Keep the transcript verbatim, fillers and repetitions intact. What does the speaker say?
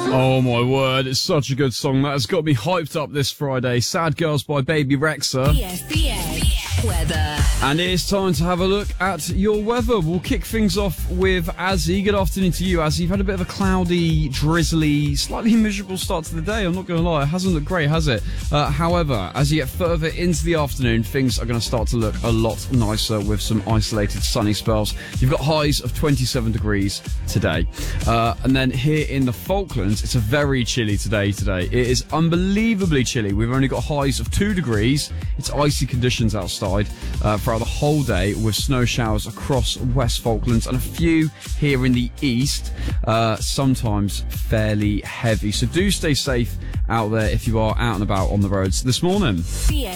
Oh my word, it's such a good song. That has got me hyped up this Friday. Sad Girls by Baby Rexha. B F B A weather. And it is time to have a look at your weather. We'll kick things off with Azzy. Good afternoon to you, Azzy. You've had a bit of a cloudy, drizzly, slightly miserable start to the day. I'm not going to lie, it hasn't looked great, has it? Uh, however, as you get further into the afternoon, things are going to start to look a lot nicer with some isolated sunny spells. You've got highs of twenty-seven degrees today. Uh, and then here in the Falklands, it's a very chilly today today. It is unbelievably chilly. We've only got highs of two degrees. It's icy conditions outside uh, throughout the whole day, with snow showers across West Falklands and a few here in the east, uh, sometimes fairly heavy. So do stay safe out there if you are out and about on the roads this morning. B F